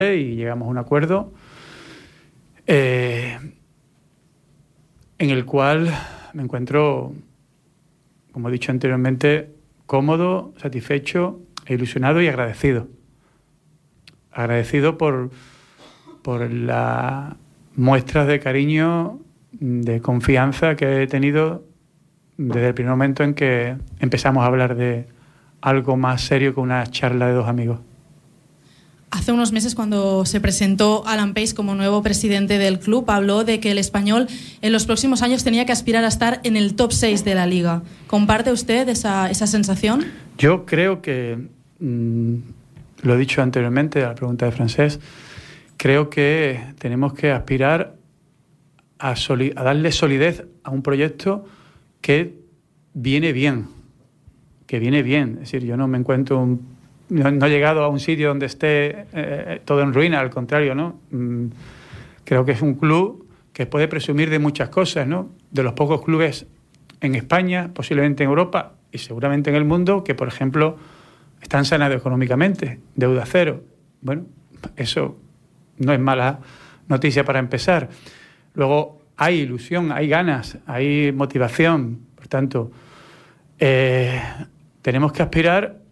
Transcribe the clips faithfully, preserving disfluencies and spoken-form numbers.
y llegamos a un acuerdo eh, en el cual me encuentro, como he dicho anteriormente, cómodo, satisfecho, ilusionado y agradecido. Agradecido por, por las muestras de cariño, de confianza que he tenido desde el primer momento en que empezamos a hablar de algo más serio que una charla de dos amigos. Hace unos meses, cuando se presentó Alan Pace como nuevo presidente del club, habló de que el Español en los próximos años tenía que aspirar a estar en el top seis de la Liga. ¿Comparte usted esa, esa sensación? Yo creo que, mmm, lo he dicho anteriormente a la pregunta de Francesc, creo que tenemos que aspirar a, soli- a darle solidez a un proyecto que viene bien, que viene bien. Es decir, yo no me encuentro un No, no he llegado a un sitio donde esté eh, todo en ruina, al contrario, ¿no? Mm, creo que es un club que puede presumir de muchas cosas, ¿no? De los pocos clubes en España, posiblemente en Europa y seguramente en el mundo, que, por ejemplo, están sanados económicamente, deuda cero. Bueno, eso no es mala noticia para empezar. Luego hay ilusión, hay ganas, hay motivación. Por tanto, eh, tenemos que aspirar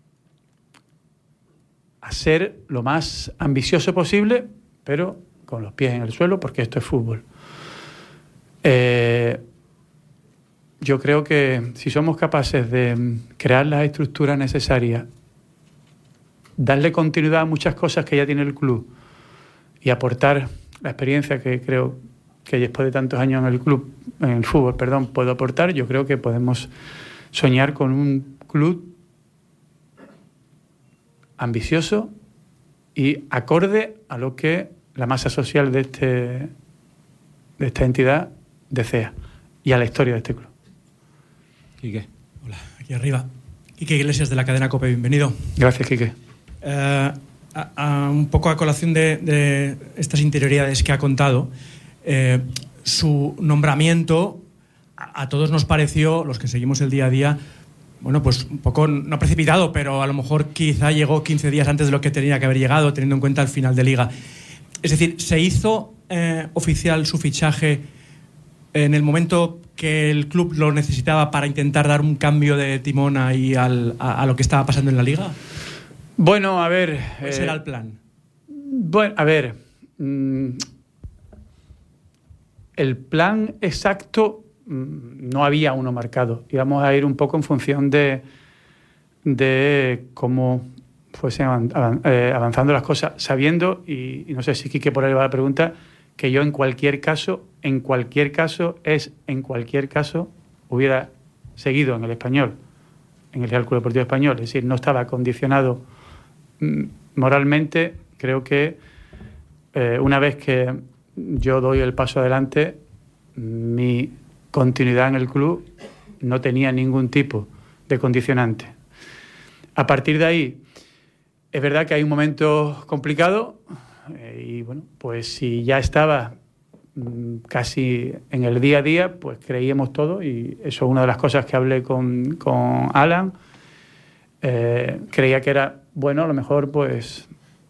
a ser lo más ambicioso posible, pero con los pies en el suelo, porque esto es fútbol. Eh, yo creo que si somos capaces de crear las estructuras necesarias, darle continuidad a muchas cosas que ya tiene el club y aportar la experiencia que creo que después de tantos años en el club, en el fútbol, perdón, puedo aportar, yo creo que podemos soñar con un club ambicioso y acorde a lo que la masa social de, este, de esta entidad desea y a la historia de este club. Quique. Hola, aquí arriba. Quique Iglesias, de la cadena COPE, bienvenido. Gracias, Quique. Uh, a, a, un poco a colación de, de estas interioridades que ha contado, eh, su nombramiento a, a todos nos pareció, los que seguimos el día a día, bueno, pues un poco, no precipitado, pero a lo mejor quizá llegó quince días antes de lo que tenía que haber llegado, teniendo en cuenta el final de Liga. Es decir, ¿se hizo eh, oficial su fichaje en el momento que el club lo necesitaba para intentar dar un cambio de timón ahí al, a, a lo que estaba pasando en la Liga? Bueno, a ver... ¿Ese eh, era el plan? Bueno, a ver... Mmm, el plan exacto... no había uno marcado. Íbamos a ir un poco en función de, de cómo fuesen avanzando las cosas, sabiendo, y, y no sé si Quique por ahí va la pregunta, que yo en cualquier caso, en cualquier caso, es en cualquier caso, hubiera seguido en el Español, en el Real Club Deportivo Español. Es decir, no estaba condicionado moralmente. Creo que eh, una vez que yo doy el paso adelante, mi continuidad en el club no tenía ningún tipo de condicionante. A partir de ahí, es verdad que hay un momento complicado eh, y bueno, pues si ya estaba mmm, casi en el día a día, pues creíamos todo, y eso es una de las cosas que hablé con, con Alan. Eh, creía que era bueno, a lo mejor pues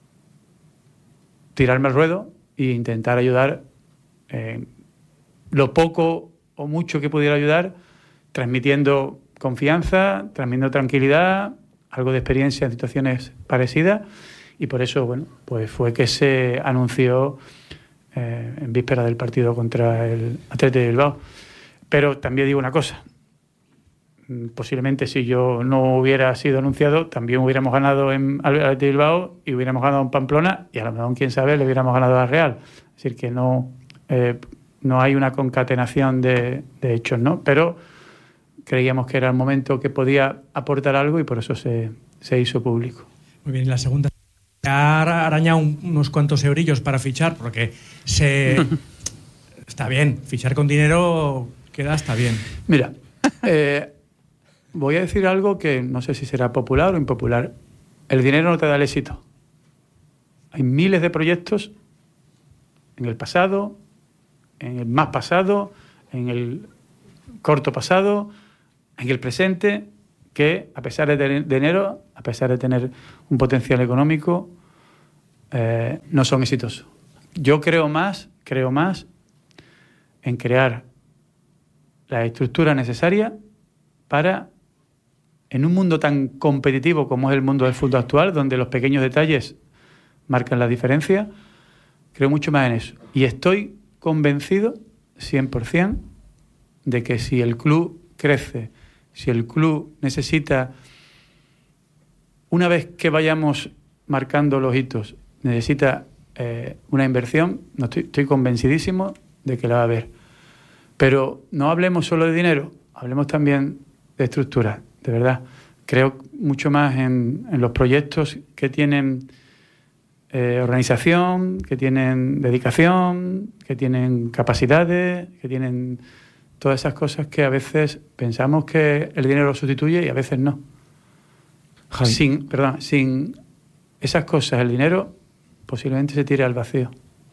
tirarme al ruedo e intentar ayudar eh, lo poco o mucho que pudiera ayudar, transmitiendo confianza, transmitiendo tranquilidad, algo de experiencia en situaciones parecidas, y por eso, bueno, pues fue que se anunció eh, en víspera del partido contra el Athletic de Bilbao. Pero también digo una cosa, posiblemente si yo no hubiera sido anunciado, también hubiéramos ganado en Athletic de Bilbao y hubiéramos ganado en Pamplona, y a lo mejor, quién sabe, le hubiéramos ganado a Real. Es decir, que no... Eh, No hay una concatenación de, de hechos, ¿no? Pero creíamos que era el momento que podía aportar algo y por eso se, se hizo público. Muy bien, y la segunda. Ha arañado un, unos cuantos eurillos para fichar, porque se está bien, fichar con dinero queda hasta bien. Mira, eh, voy a decir algo que no sé si será popular o impopular. El dinero no te da el éxito. Hay miles de proyectos en el pasado, en el más pasado, en el corto pasado, en el presente, que a pesar de tener dinero, a pesar de tener un potencial económico, eh, no son exitosos. Yo creo más, creo más en crear la estructura necesaria para, en un mundo tan competitivo como es el mundo del fútbol actual, donde los pequeños detalles marcan la diferencia, creo mucho más en eso. Y estoy convencido, cien por ciento, de que si el club crece, si el club necesita, una vez que vayamos marcando los hitos, necesita eh, una inversión, no estoy, estoy convencidísimo de que la va a haber. Pero no hablemos solo de dinero, hablemos también de estructura, de verdad. Creo mucho más en, en los proyectos que tienen eh, organización, que tienen dedicación, que tienen capacidades, que tienen todas esas cosas que a veces pensamos que el dinero lo sustituye y a veces no. Javi. Sin, perdón, sin esas cosas, el dinero posiblemente se tire al vacío.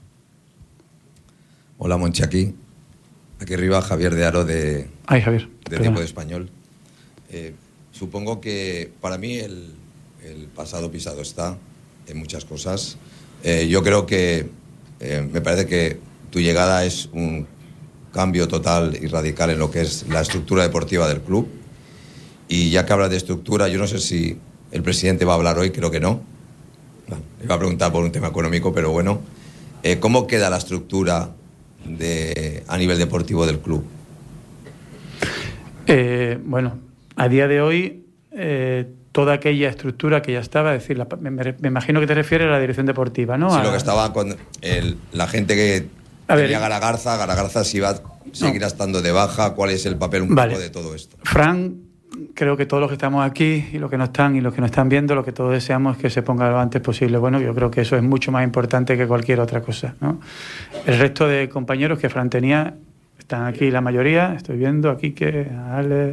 Hola, Monchi, aquí. Aquí arriba, Javier de Aro, de, Ay, Javier, de Tiempo de Español. Eh, supongo que para mí el, el pasado pisado está en muchas cosas. Eh, yo creo que eh, me parece que tu llegada es un cambio total y radical en lo que es la estructura deportiva del club. Y ya que hablas de estructura, yo no sé si el presidente va a hablar hoy, creo que no. Bueno, iba a preguntar por un tema económico, pero bueno. Eh, ¿Cómo queda la estructura de, a nivel deportivo del club? Eh, bueno, a día de hoy, eh, toda aquella estructura que ya estaba, es decir, la, me, me imagino que te refieres a la dirección deportiva, ¿no? Sí, a, lo que estaba con el, la gente que a tenía ver, Garagarza, Garagarza si va a seguir no. estando de baja, ¿cuál es el papel un vale. poco de todo esto? Fran, creo que todos los que estamos aquí y los que no están y los que no están viendo, lo que todos deseamos es que se ponga lo antes posible. Bueno, yo creo que eso es mucho más importante que cualquier otra cosa, ¿no? El resto de compañeros que Fran tenía están aquí la mayoría, estoy viendo aquí que a Ale,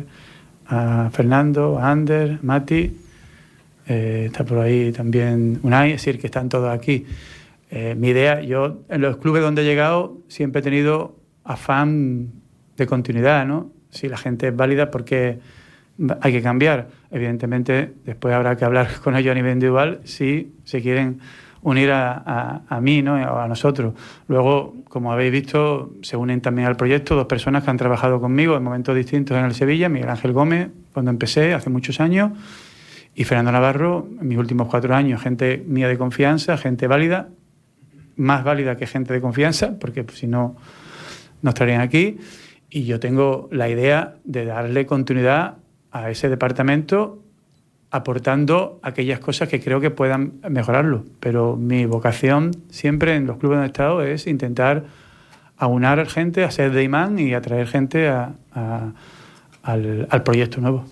a Fernando, a Ander, Mati, eh, está por ahí también Unai, es decir, que están todos aquí. Eh, mi idea, yo en los clubes donde he llegado siempre he tenido afán de continuidad, ¿no? Si la gente es válida, porque hay que cambiar. Evidentemente, después habrá que hablar con ellos a nivel individual si se quieren unir a, a, a mí, ¿no? O a nosotros. Luego, como habéis visto, se unen también al proyecto dos personas que han trabajado conmigo en momentos distintos en el Sevilla, Miguel Ángel Gómez, cuando empecé, hace muchos años, y Fernando Navarro, en mis últimos cuatro años, gente mía de confianza, gente válida, más válida que gente de confianza, porque pues, si no, no estarían aquí. Y yo tengo la idea de darle continuidad a ese departamento, aportando aquellas cosas que creo que puedan mejorarlo. Pero mi vocación siempre en los clubes donde he estado es intentar aunar gente, hacer de imán y atraer gente a, a, al, al proyecto nuevo.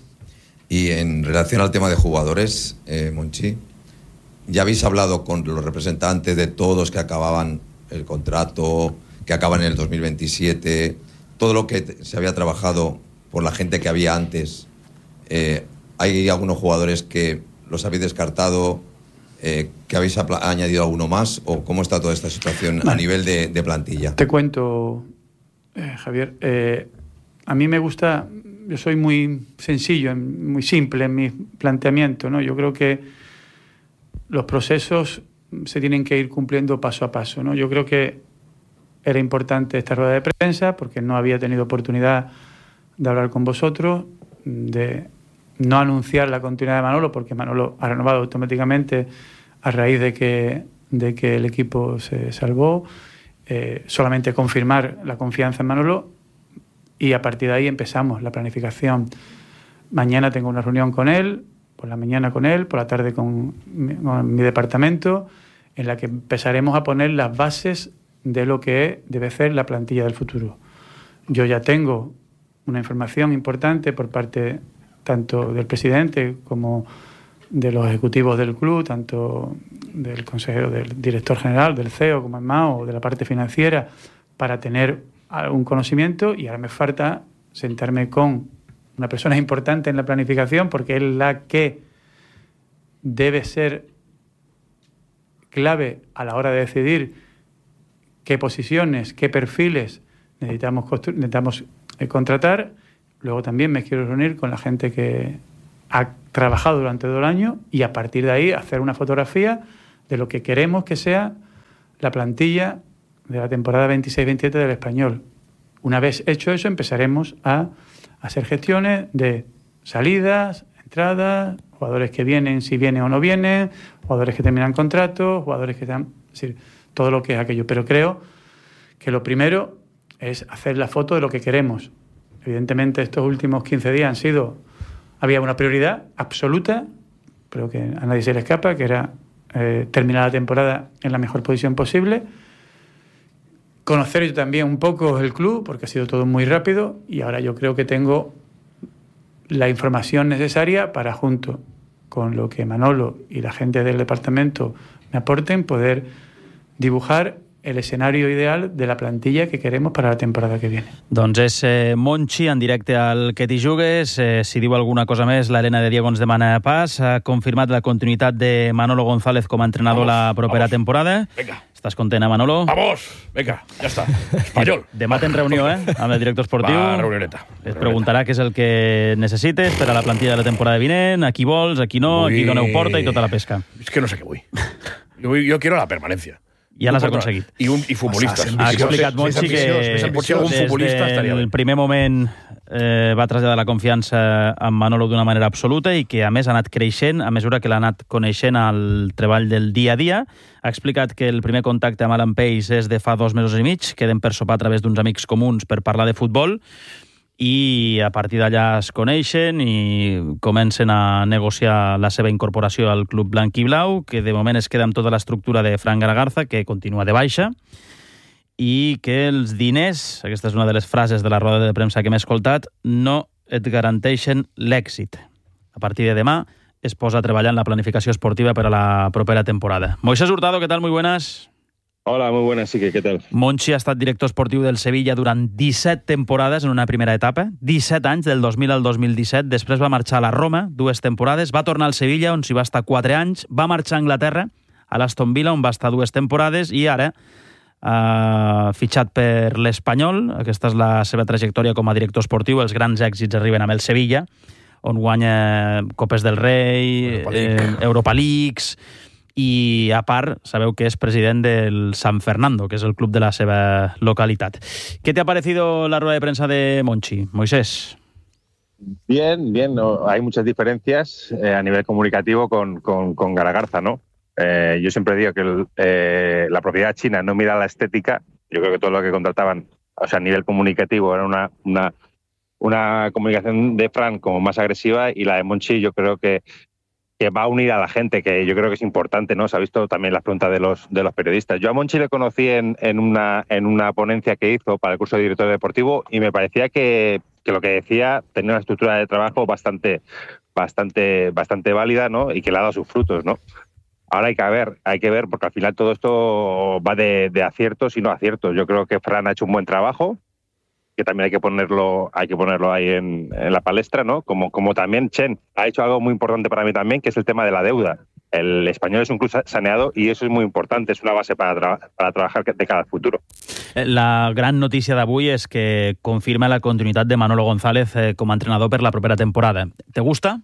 Y en relación al tema de jugadores, eh, Monchi, ¿ya habéis hablado con los representantes de todos que acababan el contrato, que acaban en el dos mil veintisiete, todo lo que se había trabajado por la gente que había antes? Eh, ¿Hay algunos jugadores que los habéis descartado, eh, que habéis añadido alguno más? ¿O cómo está toda esta situación vale. a nivel de, de plantilla? Te cuento, eh, Javier. Eh, a mí me gusta, yo soy muy sencillo, muy simple en mi planteamiento, ¿no? Yo creo que los procesos se tienen que ir cumpliendo paso a paso, ¿no? Yo creo que era importante esta rueda de prensa porque no había tenido oportunidad de hablar con vosotros, de no anunciar la continuidad de Manolo, porque Manolo ha renovado automáticamente a raíz de que, de que el equipo se salvó, eh, solamente confirmar la confianza en Manolo y a partir de ahí empezamos la planificación. Mañana tengo una reunión con él, por la mañana con él, por la tarde con mi, con mi departamento, en la que empezaremos a poner las bases de lo que debe ser la plantilla del futuro. Yo ya tengo una información importante por parte tanto del presidente como de los ejecutivos del club, tanto del consejero, del director general, del C E O, como es más, o de la parte financiera, para tener algún conocimiento, y ahora me falta sentarme con una persona importante en la planificación, porque es la que debe ser clave a la hora de decidir qué posiciones, qué perfiles necesitamos, constru- necesitamos eh, contratar. Luego también me quiero reunir con la gente que ha trabajado durante todo el año y a partir de ahí hacer una fotografía de lo que queremos que sea la plantilla de la temporada veintiséis veintisiete del Español. Una vez hecho eso, empezaremos a hacer gestiones de salidas, entradas, jugadores que vienen, si vienen o no vienen, jugadores que terminan contratos, jugadores que están... Es decir, todo lo que es aquello. Pero creo que lo primero es hacer la foto de lo que queremos. Evidentemente, estos últimos quince días han sido... Había una prioridad absoluta, creo que a nadie se le escapa, que era eh, terminar la temporada en la mejor posición posible. Conocer yo también un poco el club, porque ha sido todo muy rápido, y ahora yo creo que tengo la información necesaria para, junto con lo que Manolo y la gente del departamento me aporten, poder dibujar el escenario ideal de la plantilla que queremos para la temporada que viene. Doncs és eh, Monchi en directe al Que t'hi jugues. Eh, si diu alguna cosa més, l'Helena de Diego ens demana pas. Ha confirmat la continuïtat de Manolo González com a entrenador vamos, la propera vamos. temporada. Venga. Estàs content, Manolo? Vamos, venga, ja està. Espanyol. Demà tens reunió, eh?, amb el director esportiu. Va, reunioneta. Et preguntarà què és el que necessites per a la plantilla de la temporada vinent, a qui vols, a qui no, a qui doneu porta i tota la pesca. És que no sé què vull. Jo, jo quiero la permanencia. Ja l'has aconseguit. I, un, i futbolistes. Ha explicat Monchi que potser algun futbolista estaria bé. El primer moment eh, va traslladar la confiança amb Manolo d'una manera absoluta i que, a més, ha anat creixent a mesura que l'ha anat coneixent al treball del dia a dia. Ha explicat que el primer contacte amb Alan Pace és de fa dos mesos i mig, queden per sopar a través d'uns amics comuns per parlar de futbol, i a partir d'allà es coneixen i comencen a negociar la seva incorporació al club blanc i blau, que de moment es queda amb tota l'estructura de Fran Garagarza, que continua de baixa, i que els diners, aquesta és una de les frases de la roda de premsa que m'he escoltat, no et garanteixen l'èxit. A partir de demà es posa a treballar en la planificació esportiva per a la propera temporada. Moisés Hurtado, ¿qué tal? Muy buenas. Hola, muy buenas, sí que, ¿qué tal? Monchi ha estat director esportiu del Sevilla durant disset temporades en una primera etapa, disset anys, del dos mil al dos mil disset, després va marxar a la Roma, dues temporades, va tornar al Sevilla, on s'hi va estar quatre anys, va marxar a Anglaterra, a l'Aston Villa, on va estar dues temporades, i ara ha fitxat per l'Espanyol. Aquesta és la seva trajectòria com a director esportiu, els grans èxits arriben amb el Sevilla, on guanya Copes del Rei, Europa, League. eh, Europa Leagues... i a part sabeu que és president del San Fernando, que és el club de la seva localitat. ¿Qué te ha parecido la rueda de prensa de Monchi, Moisés? Bien, bien. No, hay muchas diferencias eh, a nivel comunicativo con, con, con Garagarza, ¿no? Eh, yo siempre digo que el, eh, la propiedad china no mira la estética. Yo creo que todo lo que contrataban, o sea, a nivel comunicativo, era una, una, una comunicación de Fran como más agresiva, y la de Monchi yo creo que que va a unir a la gente, que yo creo que es importante, ¿no? Se ha visto también las preguntas de los de los periodistas. Yo a Monchi le conocí en, en, una, en una ponencia que hizo para el curso de director deportivo, y me parecía que, que lo que decía tenía una estructura de trabajo bastante, bastante, bastante válida, ¿no? Y que le ha dado sus frutos, ¿no? Ahora hay que ver, hay que ver, porque al final todo esto va de, de aciertos y no aciertos. Yo creo que Fran ha hecho un buen trabajo, que también hay que ponerlo, hay que ponerlo ahí en, en la palestra, ¿no? Como, como también Chen ha hecho algo muy importante para mí también, que es el tema de la deuda. El Español es un club saneado y eso es muy importante, es una base para, tra para trabajar de cara al futuro. La gran notícia d'avui és que confirma la continuïtat de Manolo González eh, com a entrenador per la propera temporada. ¿Te gusta?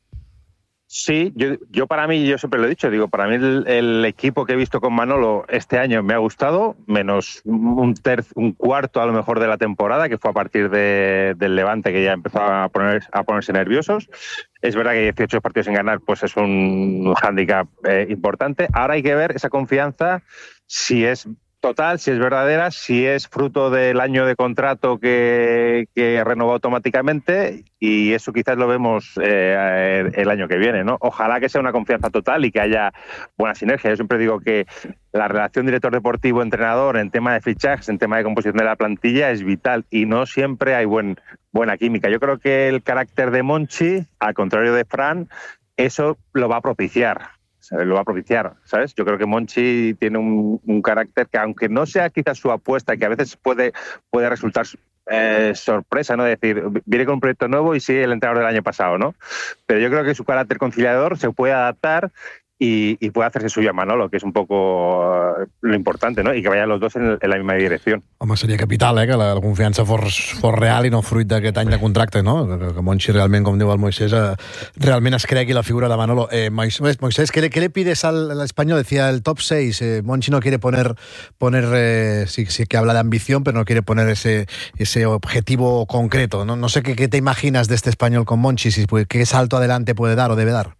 Sí, yo, yo para mí, yo siempre lo he dicho, digo, para mí el, el equipo que he visto con Manolo este año me ha gustado, menos un tercio, un cuarto a lo mejor de la temporada, que fue a partir de, del Levante, que ya empezó a, poner, a ponerse nerviosos. Es verdad que dieciocho partidos sin ganar, pues es un hándicap eh, importante. Ahora hay que ver esa confianza, si es total, si es verdadera, si es fruto del año de contrato que, que renovó automáticamente, y eso quizás lo vemos eh, el año que viene, ¿no? Ojalá que sea una confianza total y que haya buena sinergia. Yo siempre digo que la relación director deportivo-entrenador en tema de fichajes, en tema de composición de la plantilla es vital, y no siempre hay buen, buena química. Yo creo que el carácter de Monchi, al contrario de Fran, eso lo va a propiciar. Lo va a propiciar, ¿sabes? Yo creo que Monchi tiene un, un carácter que, aunque no sea quizás su apuesta, que a veces puede, puede resultar eh, sorpresa, ¿no? Es decir, viene con un proyecto nuevo y sigue el entrenador del año pasado, ¿no? Pero yo creo que su carácter conciliador se puede adaptar y, y puede hacerse suyo a Manolo, que es un poco uh, lo importante, ¿no? Y que vayan los dos en, en la misma dirección. Home, seria capital, eh, que la, la confiança fos, fos real i no fruit d'aquest any de contracte, no? Que, que Monchi realment, com diu el Moisés, eh, realment es cregui la figura de Manolo. Eh, Moisés, Moisés ¿qué, ¿qué le pides al, al español? Decía el top seis, eh, Monchi no quiere poner, poner eh, sí, sí que habla de ambición, pero no quiere poner ese, ese objetivo concreto, ¿no? No sé qué, qué te imaginas de este español con Monchi, si, qué salto adelante puede dar o debe dar.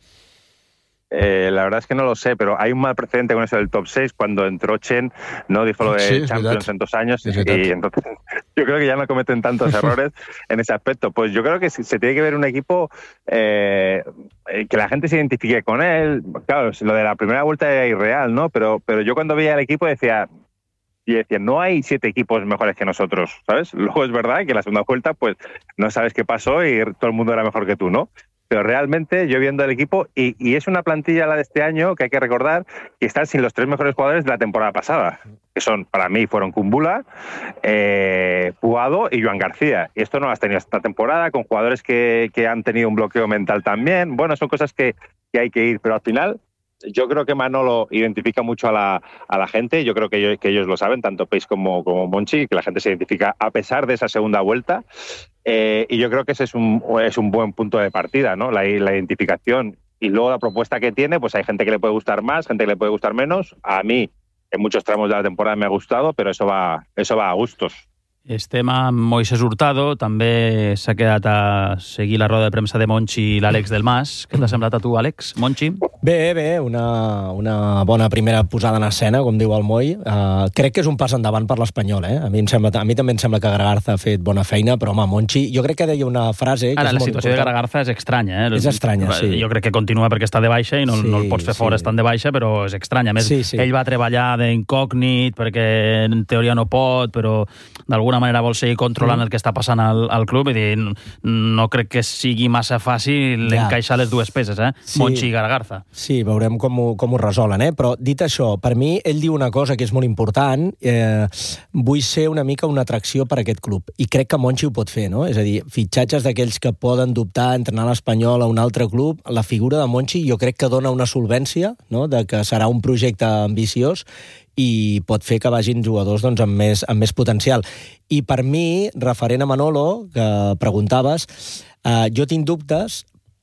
Eh, la verdad es que no lo sé, pero hay un mal precedente con eso del top seis cuando entró Chen, no dijo lo de sí, Champions en dos años sí, y entonces yo creo que ya no cometen tantos errores en ese aspecto. Pues yo creo que se tiene que ver un equipo eh, que la gente se identifique con él. Claro, lo de la primera vuelta era irreal, ¿no? Pero, pero yo cuando veía el equipo decía... Y decía, no hay siete equipos mejores que nosotros, ¿sabes? Luego es verdad que en la segunda vuelta pues no sabes qué pasó y todo el mundo era mejor que tú, ¿no? Pero realmente yo viendo el equipo, y, y es una plantilla la de este año que hay que recordar que están sin los tres mejores jugadores de la temporada pasada, que son, para mí, fueron Kumbula, eh, Puado y Joan García. Y esto no lo has tenido esta temporada, con jugadores que, que han tenido un bloqueo mental también. Bueno, son cosas que, que hay que ir, pero al final... Yo creo que Manolo identifica mucho a la, a la gente, yo creo que ellos, que ellos lo saben, tanto Peis como, como Monchi, que la gente se identifica a pesar de esa segunda vuelta, eh, y yo creo que ese es un, es un buen punto de partida, ¿no? La, la identificación y luego la propuesta que tiene, pues hay gente que le puede gustar más, gente que le puede gustar menos. A mí, en muchos tramos de la temporada me ha gustado, pero eso va, eso va a gustos. Estem amb Moisés Hurtado, també s'ha quedat a seguir la roda de premsa de Monchi i l'Àlex del Mas. Què t'ha semblat a tu, Àlex? Monchi? Bé, bé, una, una bona primera posada en escena, com diu el Moi. Uh, crec que és un pas endavant per l'Espanyol, eh? A mi, em sembla, a mi també em sembla que Garagarza ha fet bona feina, però home, Monchi, jo crec que deia una frase... Que Ara, és la molt situació important. de Garagarza és estranya, eh? És estranya, sí. Jo crec que continua perquè està de baixa i no, sí, no el pots fer sí. fora estant de baixa, però és estranya. A més, sí, sí. ell va treballar d'incògnit perquè en teoria no pot, però d'alguna manera vol seguir controlant mm. el que està passant al, al club. I dir, no crec que sigui massa fàcil ja. encaixar les dues peces, eh? Sí. Monchi i Garagarza. Sí, veurem com ho, com ho resolen, eh? Però dit això, per mi ell diu una cosa que és molt important, eh, vull ser una mica una atracció per a aquest club, i crec que Monchi ho pot fer, no? És a dir, fitxatges d'aquells que poden dubtar entrenar l'Espanyol a un altre club, la figura de Monchi jo crec que dona una solvència, no? De que serà un projecte ambiciós i pot fer que vagin jugadors doncs, amb, més, amb més potencial. I per mi, referent a Manolo, que preguntaves, eh, jo tinc dubtes,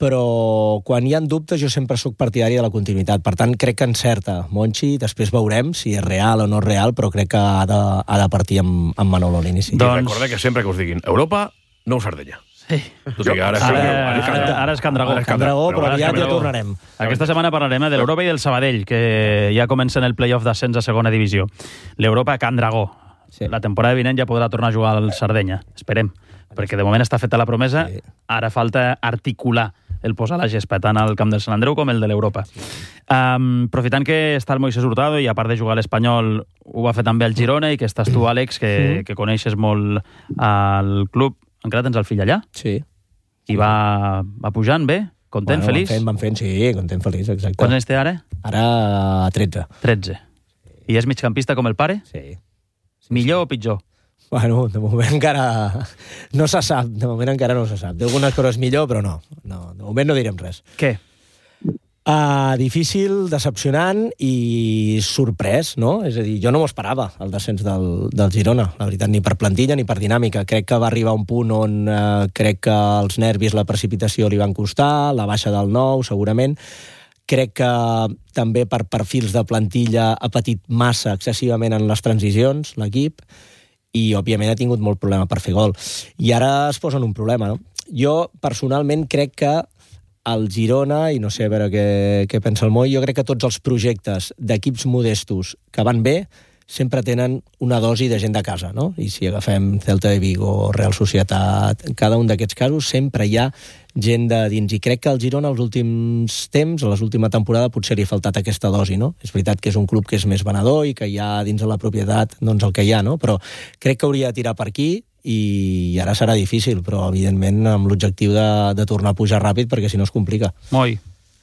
però quan hi ha dubtes jo sempre sóc partidari de la continuïtat. Per tant, crec que encerta Monchi, després veurem si és real o no és real, però crec que ha de, ha de partir amb, amb Manolo a l'inici. Doncs... Recordeu que sempre que us diguin Europa, no us Sardenya. Sí. O sigui, ara, ara, ara, ara, ara és Can Dragó. Ara és Can Dragó, però aviat ja tornarem. Aquesta setmana parlarem de l'Europa i del Sabadell, que ja comencen el play-off d'ascens a segona divisió. L'Europa a Can Dragó. Sí. La temporada vinent ja podrà tornar a jugar al Sardenya. Esperem, perquè de moment està feta la promesa. Sí. Ara falta articular el posar la gespa, tant al camp del Sant Andreu com el de l'Europa. Um, aprofitant que està el Moisés Hurtado i a part de jugar a l'Espanyol ho va fer també el Girona i que estàs tu, Àlex, que, sí. que coneixes molt al club. Encara tens el fill allà? Sí. I va, va pujant bé? Content, bueno, feliç? Van fent, van fent, sí, content, feliç, exacte. Quants anys té ara? Ara tretze. tretze. I és migcampista com el pare? Sí. Millor o pitjor? Bueno, de moment encara no se sap, de moment encara no se sap. D'algunes coses millor, però no. no. De moment no direm res. Què? Uh, difícil, decepcionant i sorprès, no? És a dir, jo no m'ho esperava, el descens del, del Girona, la veritat, ni per plantilla ni per dinàmica. Crec que va arribar a un punt on uh, crec que els nervis, la precipitació li van costar, la baixa del nou, segurament. Crec que també per perfils de plantilla ha patit massa excessivament en les transicions, l'equip, i, òbviament, ha tingut molt problema per fer gol. I ara es posa en un problema, no? Jo, personalment, crec que el Girona, i no sé a veure què, què pensa el Moi, jo crec que tots els projectes d'equips modestos que van bé sempre tenen una dosi de gent de casa, no? I si agafem Celta de Vigo, Real Societat, en cada un d'aquests casos sempre hi ha gent de dins. I crec que el Girona, els últims temps, a l'última temporada, potser li ha faltat aquesta dosi, no? És veritat que és un club que és més venedor i que hi ha dins de la propietat doncs el que hi ha, no? Però crec que hauria de tirar per aquí i ara serà difícil, però evidentment amb l'objectiu de, de tornar a pujar ràpid perquè si no es complica. Moi.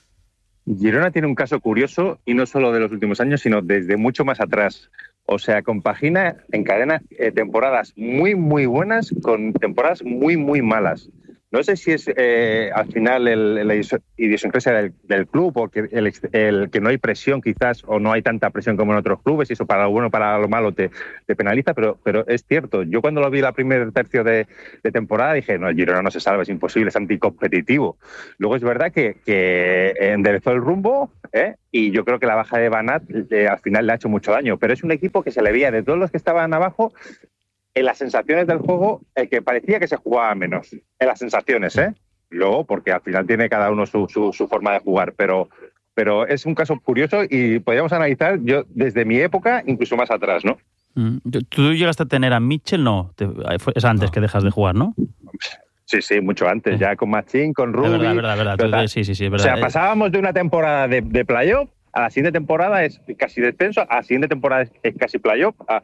Girona tiene un caso curioso y no solo de los últimos años, sino desde mucho más atrás. O sea, compagina, encadena eh, temporadas muy, muy buenas con temporadas muy, muy malas. no sé si es eh, al final el, el, la idiosincrasia del, del club o que, el, el, que no hay presión quizás o no hay tanta presión como en otros clubes y eso para lo bueno o para lo malo te, te penaliza, pero, pero es cierto. Yo cuando lo vi la primer tercio de, de temporada dije, no, el Girona no se salva, es imposible, es anticompetitivo. Luego es verdad que, que enderezó el rumbo ¿eh? y yo creo que la baja de Banat eh, al final le ha hecho mucho daño, pero es un equipo que se le veía de todos los que estaban abajo en las sensaciones del juego, el que parecía que se jugaba menos. En las sensaciones, ¿eh? Luego, porque al final tiene cada uno su, su, su forma de jugar, pero, pero es un caso curioso y podríamos analizar yo desde mi época, incluso más atrás, ¿no? Mm. ¿Tú llegaste a tener a Mitchell? No, es antes no. que dejas de jugar, ¿no? Sí, sí, mucho antes, ya con Machín, con Rubi. Es verdad, verdad, verdad. verdad. Sí, sí, sí, es verdad. O sea, pasábamos de una temporada de, de playoff, a la siguiente temporada es casi descenso, a la siguiente temporada es, es casi playoff, a,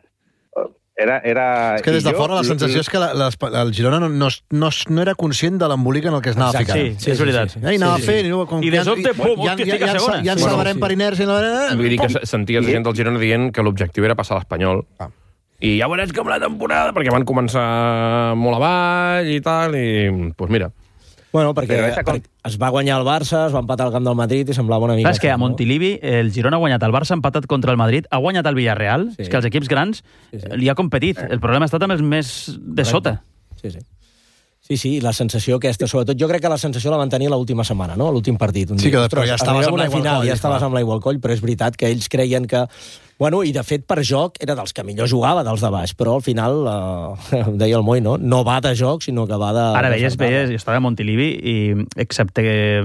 Era, era... És que des de fora la sensació és que la, la, el Girona no, no, no, no era conscient de l'embolic en el que es anava ficant. Sí, sí, és veritat. Sí, sí, sí. I anava sí, fent... sí. I, com, I de sobte, pum, hòstia, estic a segona. Ja ens salvarem per inèrcia. Vull dir que senties la gent del Girona dient que l'objectiu era passar l'Espanyol. Ah. I ja veuràs com la temporada, perquè van començar molt avall i tal, i... Doncs pues mira... Bueno, perquè, perquè es va guanyar el Barça, es va empatar al camp del Madrid i semblava una mica... Clar, és que a Montilivi el Girona ha guanyat el Barça, ha empatat contra el Madrid, ha guanyat el Villarreal, sí. És que els equips grans sí, sí. li ha competit. El problema ha estat amb els més de sota. Sí, sí. Sí, sí, la sensació aquesta, sobretot, jo crec que la sensació la van tenir l'última setmana, no? L'últim partit. Un sí, que després ja estaves amb l'aigua al coll. Ja estaves amb l'aigua al coll, però és veritat que ells creien que... Bueno, i de fet per joc era dels que millor jugava dels de baix, però al final, eh, deia el Moi, no? No va de joc, sinó que va de... Ara veies, veies, jo estava a Montilivi i excepte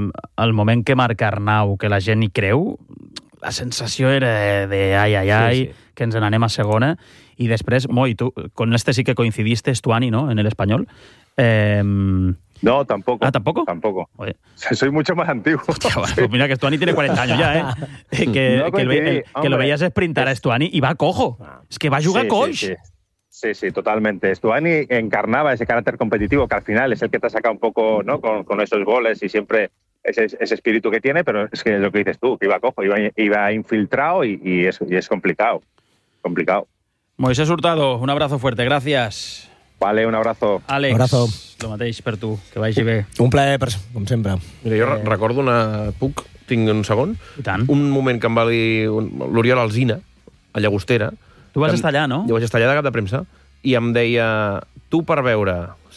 el moment que marca Arnau, que la gent hi creu, la sensació era de ai, ai, ai, sí, sí. que ens n'anem a segona, i després, Moi, tu, con este sí que coincidiste, Stuani, ¿no?, en el Espanyol. Eh... No, tampoco. Ah, ¿tampoco? Tampoco. Oye. Soy mucho más antiguo. Hostia, sí. Pues mira que Stuani tiene cuarenta años ya, ¿eh? que, no que, el, el, que lo veías sprintar a Stuani y va cojo. Es que va a jugar sí, coix. Sí, sí. sí, sí, totalmente. Stuani encarnaba ese carácter competitivo que al final es el que te saca un poco, ¿no?, con, con esos goles y siempre ese, ese espíritu que tiene, pero es que es lo que dices tú, que iba cojo, iba, iba infiltrado y, y, es, y es complicado. Complicado. Moisés Hurtado, un abrazo fuerte, gracias. Vale, un abrazo. Àlex, un abrazo. Lo mateix per tu, que vagi bé. Un plaer, com sempre. Mira, jo eh... recordo una... Puc? Tinc un segon? I tant. Un moment que em va dir l'Oriol Alsina, a Llagostera. Tu vas estar allà, no? Jo vaig estar allà de cap de premsa, i em deia, tu per veure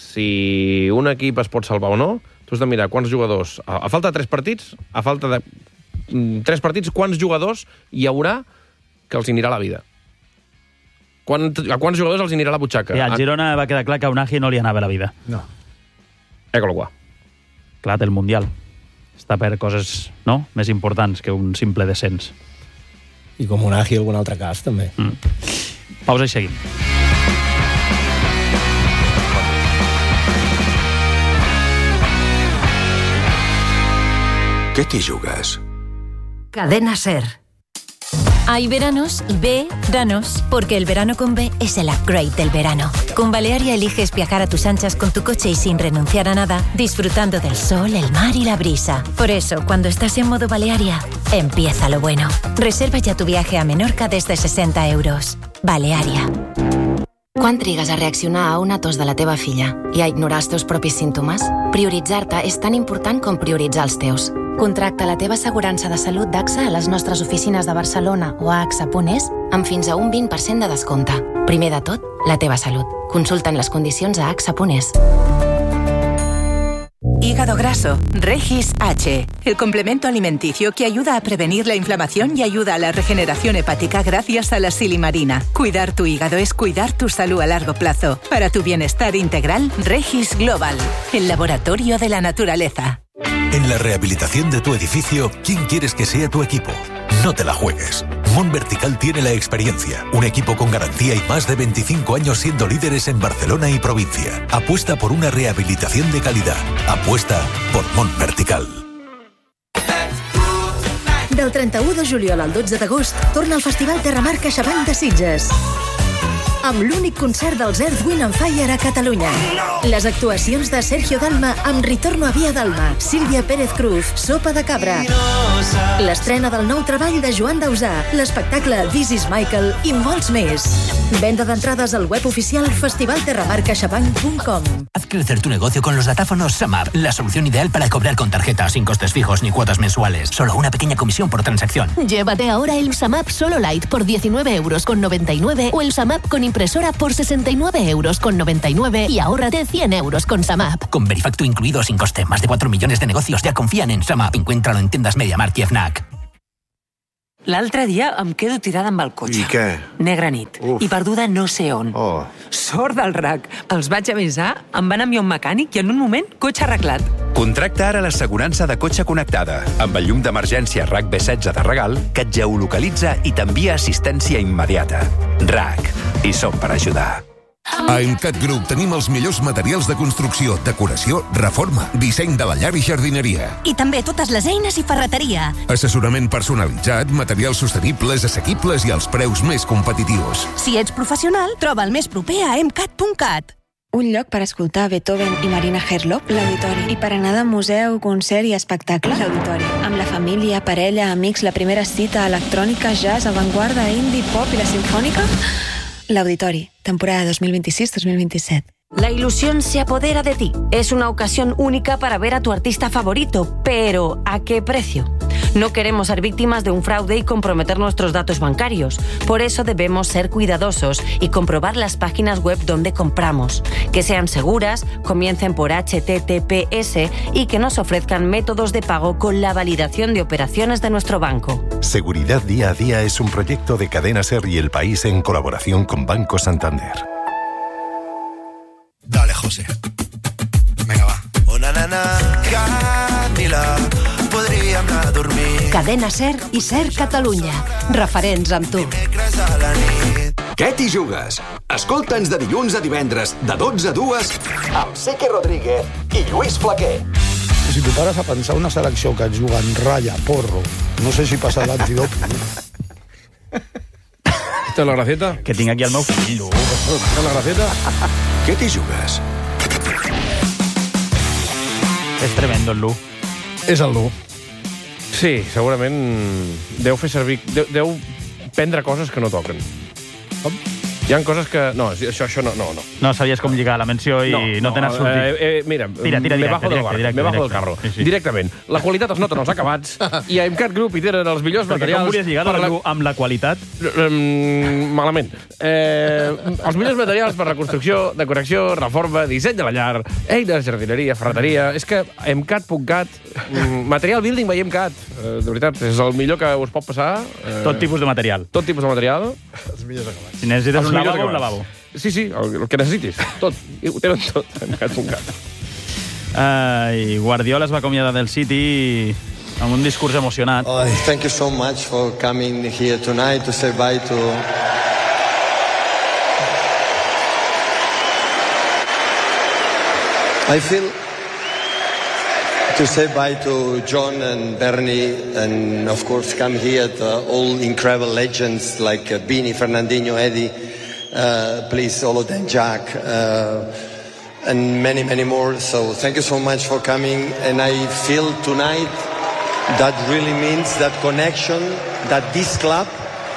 si un equip es pot salvar o no, tu has de mirar quants jugadors... A, a falta de tres partits, a falta de tres partits, quants jugadors hi haurà que els anirà la vida. Quan, a quants jugadors els anirà la butxaca? Sí, al Girona va quedar clar que a Unagi no li anava la vida. No. Écolo qua. Clar, té el Mundial. Està per coses, no?, més importants que un simple descens. I com Unagi algun altre cas, també. Mm. Pausa i seguim. ¿Qué te jugas? Cadena SER. Hay veranos y B-ranos, porque el verano con B es el upgrade del verano. Con Balearia eliges viajar a tus anchas con tu coche y sin renunciar a nada, disfrutando del sol, el mar y la brisa. Por eso, cuando estás en modo Balearia, empieza lo bueno. Reserva ya tu viaje a Menorca desde sesenta euros. Balearia. Quan trigues a reaccionar a una tos de la teva filla i a ignorar els teus propis símptomes? Prioritzar-te és tan important com prioritzar els teus. Contracta la teva assegurança de salut d'A X A a les nostres oficines de Barcelona o a axa punt es amb fins a un vint per cent de descompte. Primer de tot, la teva salut. Consulta'n les condicions a axa punt es. Hígado graso, Regis H, el complemento alimenticio que ayuda a prevenir la inflamación y ayuda a la regeneración hepática gracias a la silimarina. Cuidar tu hígado es cuidar tu salud a largo plazo. Para tu bienestar integral, Regis Global, el laboratorio de la naturaleza. En la rehabilitación de tu edificio, ¿quién quieres que sea tu equipo? No te la juegues. Mont Vertical tiene la experiencia, un equipo con garantía y más de veinticinco años siendo líderes en Barcelona y provincia. Apuesta por una rehabilitación de calidad. Apuesta por Mont Vertical. Del trenta-u de juliol al dotze d'agost torna el Festival Terramarca Xavant de Sitges. amb l'únic concert dels Earth, Wind and Fire a Catalunya. Les actuacions de Sergio Dalma amb Ritorno a Via Dalma, Sílvia Pérez Cruz, Sopa de Cabra. L'estrena del nou treball de Joan Dausà, l'espectacle This is Michael i molts més. Venda d'entrades al web oficial festival terramar caixabank punt com. Haz crecer tu negocio con los datáfonos SAMAP, la solución ideal para cobrar con tarjeta, sin costes fijos ni cuotas mensuales. Solo una pequeña comisión por transacción. Llévate ahora el SAMAP Solo Light por diecinueve euros con noventa y nueve o el SAMAP con impresora por sesenta y nueve euros con noventa y nueve y ahórrate cien euros con SAMAP. Con Verifacto incluido sin coste, más de cuatro millones de negocios ya confían en SAMAP. Encuéntralo en tiendas MediaMarkt i FNAC. L'altre dia em quedo tirada amb el cotxe. I què? Negra nit. Uf. I perduda no sé on. Oh. Sort del R A C. Els vaig avisar, em van enviar un mecànic i en un moment, cotxe arreglat. Contracta ara l'assegurança de cotxe connectada amb el llum d'emergència R A C B setze de regal que et geolocalitza i t'envia assistència immediata. R A C. Hi som per ajudar. A Emcat Group tenim els millors materials de construcció, decoració, reforma, disseny de la llar i jardineria. I també totes les eines i ferreteria. Assessorament personalitzat, materials sostenibles, assequibles i als preus més competitius. Si ets professional, troba el més proper a emcat punt cat. Un lloc per escoltar Beethoven i Marina Herlop, l'Auditori. I per anar de museu, concert i espectacle, l'Auditori. Amb la família, parella, amics, la primera cita, electrònica, jazz, avantguarda, indie, pop i la sinfònica... L'Auditori, temporada dos mil veintiséis dos mil veintisiete. La ilusión se apodera de ti. Es una ocasión única para ver a tu artista favorito, pero ¿a qué precio? No queremos ser víctimas de un fraude y comprometer nuestros datos bancarios. Por eso debemos ser cuidadosos y comprobar las páginas web donde compramos. Que sean seguras, comiencen por H T T P S y que nos ofrezcan métodos de pago con la validación de operaciones de nuestro banco. Seguridad Día a Día es un proyecto de Cadena SER y El País en colaboración con Banco Santander. Dale, José. Venga, va. Oh, na, na, na, Camila, podríem anar a dormir. Cadena SER i SER Catalunya. Referents amb tu. Què t'hi jugues? Escolta'ns de dilluns a divendres, de dotze a dues, amb Seque Rodríguez i Lluís Flaquer. Si tu pares a pensar una selecció que et juga en ratlla, porro, no sé si passa l'antidoping. Esta es la gracieta. Que tinc aquí el meu fill. Esta es la gracieta. Què t'hi jugues? És tremendo, el Lu. És el Lu. Sí, segurament deu fer servir... Deu, deu prendre coses que no toquen. Com? Hi ha coses que... No, això, això no, no, no. No sabies com lligar la menció i no, no, no te n'has sortit. Eh, eh, mira, tira, tira, me bajo directe, del bar, directe, me bajo directe. del carro. Sí, sí. Directament. La qualitat es nota en els acabats i a Emcat Group hi tenen els millors Perquè materials... com volies lligar per la... amb la qualitat? Mm, malament. Eh, els millors materials per reconstrucció, decoració, reforma, disseny de la llar, eines, jardineria, ferreteria... És que Emcat punt cat, material building by Emcat, eh, de veritat, és el millor que us pot passar. Eh, Tot tipus de material. Tot tipus de material. Els millors acabats. Si necessites Els un millors lavabo, un acabats. lavabo. Sí, sí, el, el que necessitis. Tot. Ho tenen tot, Emcat punt cat. Uh, Guardiola es va acomiadar del City amb un discurs emocionat. Oh, thank you so much for coming here tonight to say bye to... I feel to say bye to John and Bernie and of course come here to all incredible legends like uh, Bini, Fernandinho, Eddie, uh, please, all of them, Jack, uh, and many, many more. So thank you so much for coming. And I feel tonight that really means that connection, that this club,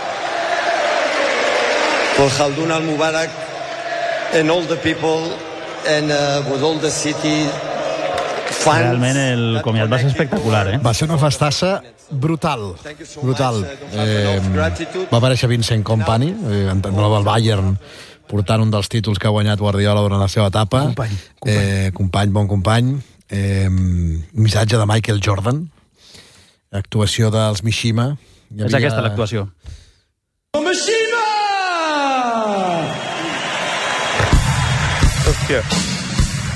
for Khaldun Al-Mubarak and all the people and uh, with all the city fans. Realment el comiat va ser espectacular, eh? Va ser una festassa brutal, brutal. Eh, va aparèixer Vincent Kompany, eh, entrenador del Bayern, portant un dels títols que ha guanyat Guardiola durant la seva etapa. Company, company. Eh, company, bon company. Eh, missatge de Michael Jordan. Actuació dels Mishima. Havia... És aquesta l'actuació. Mishima! Hòstia.